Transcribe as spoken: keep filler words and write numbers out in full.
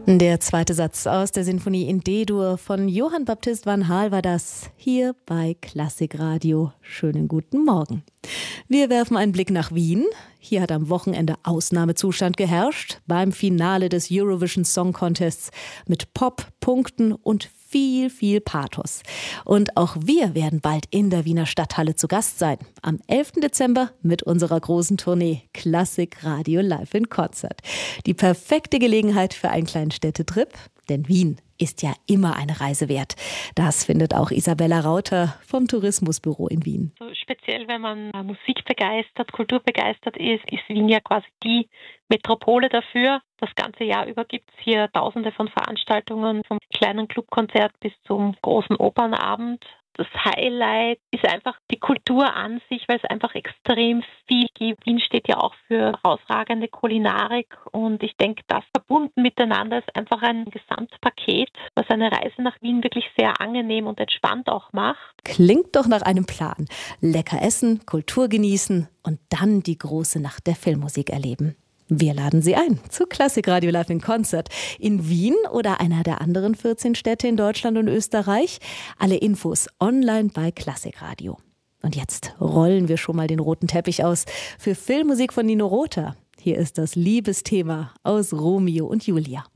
Der zweite Satz aus der Sinfonie in D-Dur von Johann Baptist van Haal war das hier bei Klassikradio. Schönen guten Morgen. Wir werfen einen Blick nach Wien. Hier hat am Wochenende Ausnahmezustand geherrscht beim Finale des Eurovision Song Contests mit Pop, Punkten und viel, viel Pathos. Und auch wir werden bald in der Wiener Stadthalle zu Gast sein. Am elften Dezember mit unserer großen Tournee Klassikradio Live in Konzert. Die perfekte Gelegenheit für einen kleinen Städtetrip, denn Wien ist ja immer eine Reise wert. Das findet auch Isabella Rauter vom Tourismusbüro in Wien. So speziell, wenn man Musik begeistert, Kultur begeistert ist, ist Wien ja quasi die Metropole dafür. Das ganze Jahr über gibt es hier tausende von Veranstaltungen, vom kleinen Clubkonzert bis zum großen Opernabend. Das Highlight ist einfach die Kultur an sich, weil es einfach extrem viel gibt. Wien steht ja auch für herausragende Kulinarik und ich denke, das verbunden miteinander ist einfach ein Gesamtpaket, was eine Reise nach Wien wirklich sehr angenehm und entspannt auch macht. Klingt doch nach einem Plan. Lecker essen, Kultur genießen und dann die große Nacht der Filmmusik erleben. Wir laden Sie ein zu Klassikradio Live in Konzert in Wien oder einer der anderen vierzehn Städte in Deutschland und Österreich. Alle Infos online bei Klassikradio. Und jetzt rollen wir schon mal den roten Teppich aus für Filmmusik von Nino Rota. Hier ist das Liebesthema aus Romeo und Julia.